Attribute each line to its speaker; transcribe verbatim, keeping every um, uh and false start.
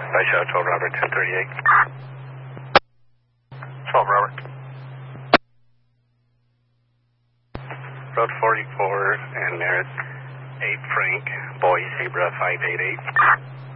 Speaker 1: I shot twelve Robert, ten thirty-eight.
Speaker 2: twelve Robert.
Speaker 1: Road forty-four and Merritt, eight Frank, Boy, Zebra five eight eight.